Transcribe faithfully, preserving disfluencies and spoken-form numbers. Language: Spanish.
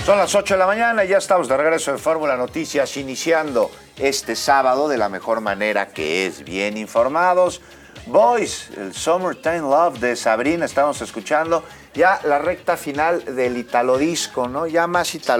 Son las ocho de la mañana y ya estamos de regreso en Fórmula Noticias, iniciando este sábado de la mejor manera, que es bien informados. Boys, el Summertime Love de Sabrina, estamos escuchando ya la recta final del Italo Disco, ¿no? Ya más Italo